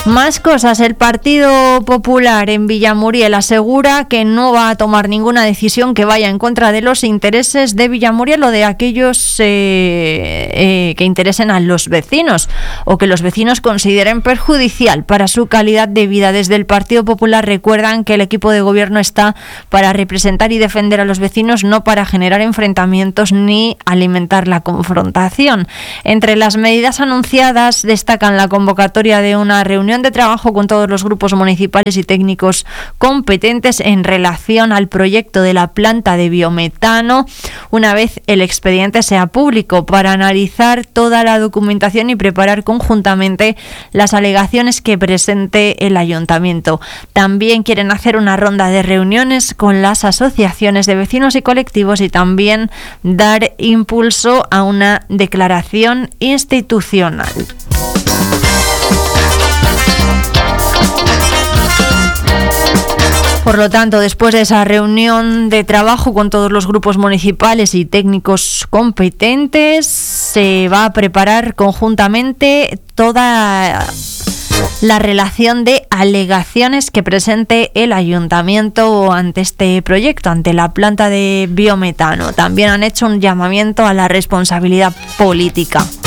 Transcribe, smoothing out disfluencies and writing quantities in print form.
Más cosas. El Partido Popular en Villamuriel asegura que no va a tomar ninguna decisión que vaya en contra de los intereses de Villamuriel o de aquellos que interesen a los vecinos o que los vecinos consideren perjudicial para su calidad de vida. Desde el Partido Popular recuerdan que el equipo de gobierno está para representar y defender a los vecinos, no para generar enfrentamientos ni alimentar la confrontación. Entre las medidas anunciadas destacan la convocatoria de una reunión de trabajo con todos los grupos municipales y técnicos competentes en relación al proyecto de la planta de biometano, una vez el expediente sea público, para analizar toda la documentación y preparar conjuntamente las alegaciones que presente el ayuntamiento. También quieren hacer una ronda de reuniones con las asociaciones de vecinos y colectivos y también dar impulso a una declaración institucional. Por lo tanto, después de esa reunión de trabajo con todos los grupos municipales y técnicos competentes, se va a preparar conjuntamente toda la relación de alegaciones que presente el ayuntamiento ante este proyecto, ante la planta de biometano. También han hecho un llamamiento a la responsabilidad política.